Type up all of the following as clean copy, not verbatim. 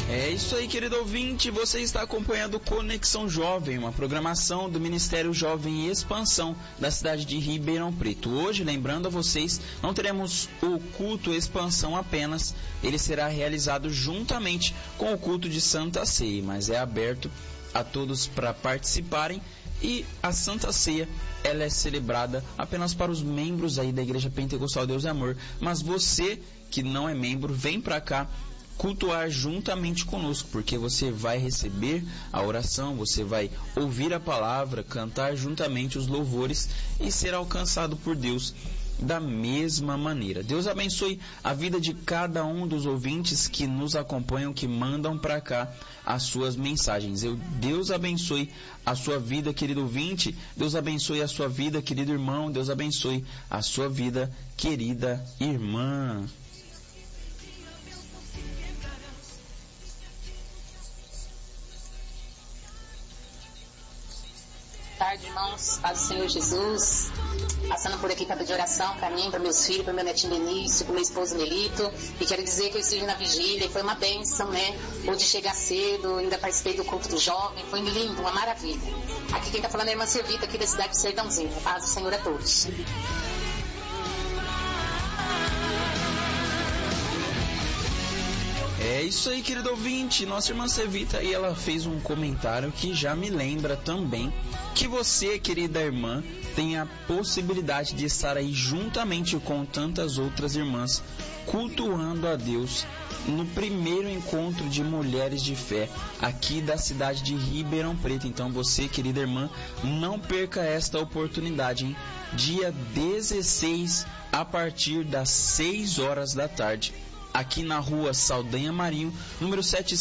É isso aí, querido ouvinte, você está acompanhando Conexão Jovem, uma programação do Ministério Jovem e Expansão da cidade de Ribeirão Preto. Hoje, lembrando a vocês, não teremos o culto Expansão apenas, ele será realizado juntamente com o culto de Santa Ceia, mas é aberto a todos para participarem. E a Santa Ceia, ela é celebrada apenas para os membros aí da Igreja Pentecostal Deus e Amor, mas você que não é membro, vem para cá cultuar juntamente conosco, porque você vai receber a oração, você vai ouvir a palavra, cantar juntamente os louvores e ser alcançado por Deus da mesma maneira. Deus abençoe a vida de cada um dos ouvintes que nos acompanham, que mandam para cá as suas mensagens. Deus abençoe a sua vida, querido ouvinte. Deus abençoe a sua vida, querido irmão. Deus abençoe a sua vida, querida irmã. Boa tarde, irmãos. Paz do Senhor Jesus. Passando por aqui para pedir oração para mim, para meus filhos, para meu netinho Benício, para meu esposo Melito. E quero dizer que eu estive na vigília e foi uma bênção, né? Pude chegar cedo, ainda participei do culto do jovem. Foi lindo, uma maravilha. Aqui quem está falando é a irmã Servita, aqui da cidade de Sertãozinho. Paz do Senhor a todos. É isso aí, querido ouvinte. Nossa irmã Sevita aí, ela fez um comentário que já me lembra também que você, querida irmã, tem a possibilidade de estar aí juntamente com tantas outras irmãs cultuando a Deus no primeiro encontro de mulheres de fé aqui da cidade de Ribeirão Preto. Então você, querida irmã, não perca esta oportunidade, hein? Dia 16, a partir das 6 horas da tarde, aqui na rua Saldanha Marinho, número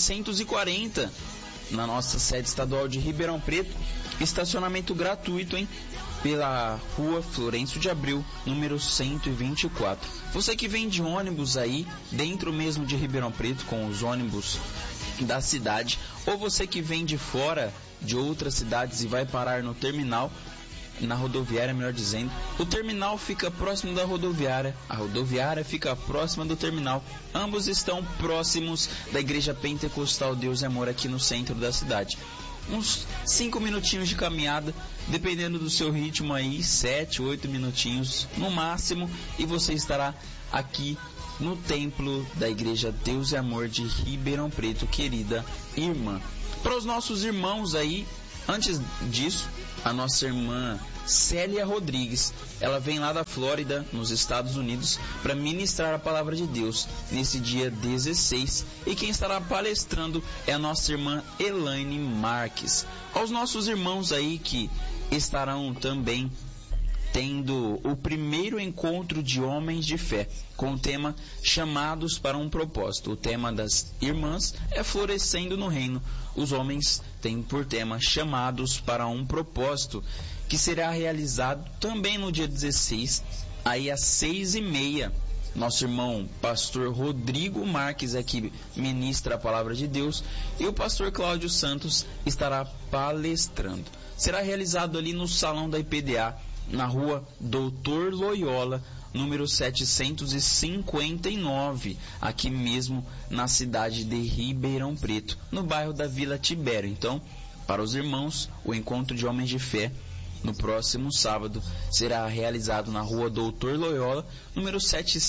740, na nossa sede estadual de Ribeirão Preto. Estacionamento gratuito, hein? Pela rua Florencio de Abreu, número 124. Você que vem de ônibus aí, dentro mesmo de Ribeirão Preto, com os ônibus da cidade, ou você que vem de fora de outras cidades e vai parar no terminal, na rodoviária, melhor dizendo. O terminal fica próximo da rodoviária, a rodoviária fica próxima do terminal. Ambos estão próximos da Igreja Pentecostal Deus e Amor aqui no centro da cidade. Uns 5 minutinhos de caminhada, dependendo do seu ritmo aí, 7, 8 minutinhos no máximo, e você estará aqui no templo da Igreja Deus e Amor de Ribeirão Preto, querida irmã. Para os nossos irmãos aí, antes disso, a nossa irmã Célia Rodrigues, ela vem lá da Flórida, nos Estados Unidos, para ministrar a palavra de Deus nesse dia 16. E quem estará palestrando é a nossa irmã Elaine Marques. Aos nossos irmãos aí que estarão também tendo o primeiro encontro de homens de fé, com o tema Chamados para um Propósito. O tema das irmãs é Florescendo no Reino. Os homens têm por tema Chamados para um Propósito, que será realizado também no dia 16, aí às 6h30. Nosso irmão pastor Rodrigo Marques aqui ministra a palavra de Deus e o pastor Cláudio Santos estará palestrando. Será realizado ali no salão da IPDA, na rua Doutor Loyola, número 759, aqui mesmo na cidade de Ribeirão Preto, no bairro da Vila Tibério. Então, para os irmãos, o encontro de homens de fé no próximo sábado será realizado na rua Doutor Loyola, número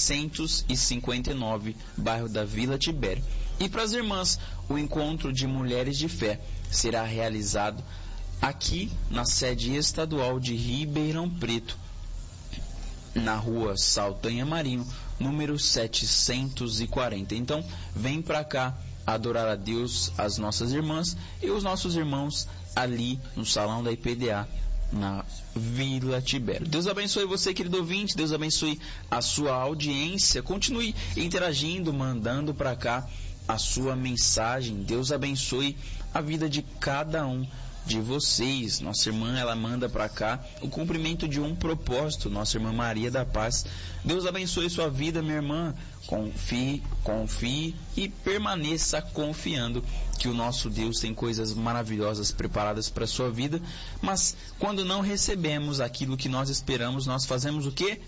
759, bairro da Vila Tibério. E para as irmãs, o encontro de mulheres de fé será realizado aqui na sede estadual de Ribeirão Preto, na rua Saldanha Marinho, número 740. Então, vem para cá adorar a Deus, as nossas irmãs e os nossos irmãos ali no salão da IPDA, na Vila Tibério. Deus abençoe você, querido ouvinte. Deus abençoe a sua audiência. Continue interagindo, mandando para cá a sua mensagem. Deus abençoe a vida de cada um de vocês. Nossa irmã, ela manda para cá o cumprimento de um propósito. Nossa irmã Maria da Paz. Deus abençoe sua vida, minha irmã. Confie e permaneça confiando que o nosso Deus tem coisas maravilhosas preparadas para a sua vida. Mas quando não recebemos aquilo que nós esperamos, nós fazemos o quê?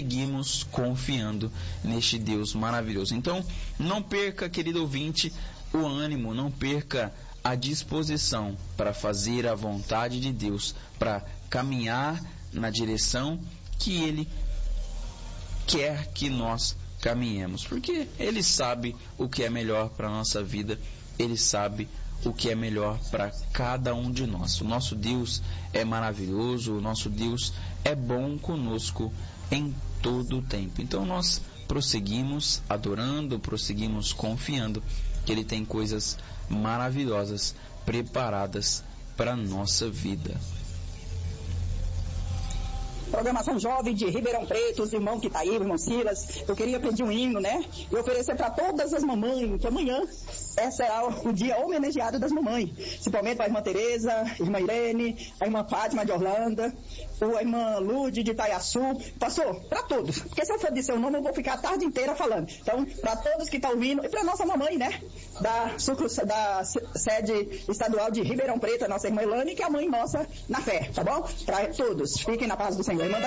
Prosseguimos confiando neste Deus maravilhoso. Então, não perca, querido ouvinte, o ânimo, não perca a disposição para fazer a vontade de Deus, para caminhar na direção que Ele quer que nós caminhemos, porque Ele sabe o que é melhor para a nossa vida, Ele sabe o que é melhor para cada um de nós. O nosso Deus é maravilhoso, o nosso Deus é bom conosco em todo o tempo. Então nós prosseguimos adorando, prosseguimos confiando que Ele tem coisas maravilhosas preparadas para a nossa vida. Programação Jovem de Ribeirão Preto, os irmãos que tá aí, o irmão Silas, eu queria pedir um hino, né? E oferecer para todas as mamães, que amanhã será o dia homenageado das mamães, principalmente para a irmã Tereza, a irmã Irene, a irmã Fátima de Orlando, a irmã Lude de Itaiaçu. Pastor, para todos, porque se eu for dizer o nome eu vou ficar a tarde inteira falando. Então, para todos que estão ouvindo, e para nossa mamãe, né? Da sede estadual de Ribeirão Preto, a nossa irmã Elane, que é a mãe nossa na fé, tá bom? Para todos, fiquem na paz do Senhor.